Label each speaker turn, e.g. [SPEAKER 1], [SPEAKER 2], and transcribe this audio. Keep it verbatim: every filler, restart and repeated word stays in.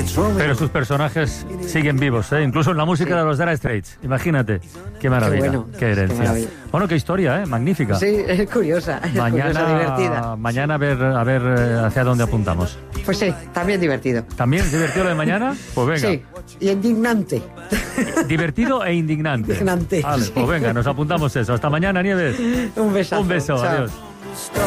[SPEAKER 1] Pero sus personajes siguen vivos, ¿eh? Incluso en la música sí. de los Dire Straits. Imagínate. Qué maravilla. Qué, bueno, qué herencia. Qué maravilla. Bueno, qué historia, ¿eh? Magnífica.
[SPEAKER 2] Sí, es curiosa. Es mañana, curiosa, divertida.
[SPEAKER 1] Mañana a ver, a ver hacia dónde apuntamos.
[SPEAKER 2] Pues sí, también divertido.
[SPEAKER 1] ¿También es divertido lo de mañana? Pues venga.
[SPEAKER 2] Sí, y indignante.
[SPEAKER 1] Divertido e indignante.
[SPEAKER 2] Indignante.
[SPEAKER 1] Vale, pues venga, nos apuntamos eso. Hasta mañana, Nieves.
[SPEAKER 2] Un besazo.
[SPEAKER 1] Un beso,
[SPEAKER 2] Chao.
[SPEAKER 1] adiós.